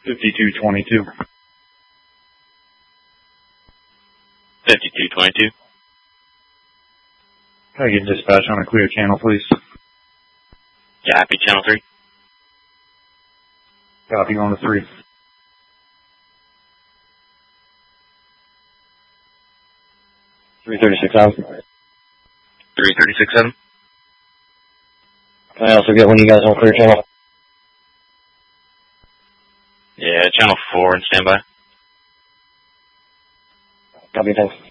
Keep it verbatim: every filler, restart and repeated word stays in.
fifty-two twenty-two. fifty-two twenty-two. Can I get dispatch on a clear channel, please? Copy, channel three. Copy on the three. three thirty-six seven. three thirty-six seven. Can I also get one of you guys on clear channel? Yeah, channel four and standby. Copy, thanks.